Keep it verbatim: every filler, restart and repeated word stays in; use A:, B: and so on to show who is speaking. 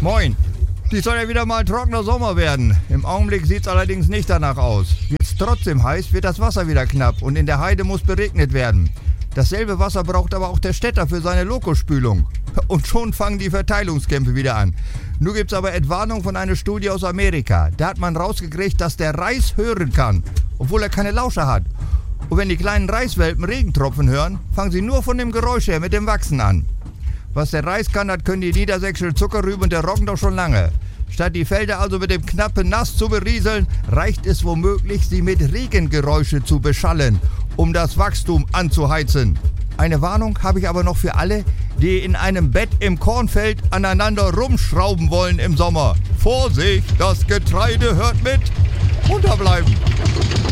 A: Moin. Dies soll ja wieder mal ein trockener Sommer werden. Im Augenblick sieht's allerdings nicht danach aus. Wird's trotzdem heiß, wird das Wasser wieder knapp und in der Heide muss beregnet werden. Dasselbe Wasser braucht aber auch der Städter für seine Lokospülung. Und schon fangen die Verteilungskämpfe wieder an. Nun gibt's aber Entwarnung von einer Studie aus Amerika. Da hat man rausgekriegt, dass der Reis hören kann, obwohl er keine Lauscher hat. Und wenn die kleinen Reiswelpen Regentropfen hören, fangen sie nur von dem Geräusch her mit dem Wachsen an. Was der Reis kann, das können die niedersächsische Zuckerrüben und der Roggen doch schon lange. Statt die Felder also mit dem knappen Nass zu berieseln, reicht es womöglich, sie mit Regengeräusche zu beschallen, um das Wachstum anzuheizen. Eine Warnung habe ich aber noch für alle, die in einem Bett im Kornfeld aneinander rumschrauben wollen im Sommer. Vorsicht, das Getreide hört mit. Unterbleiben!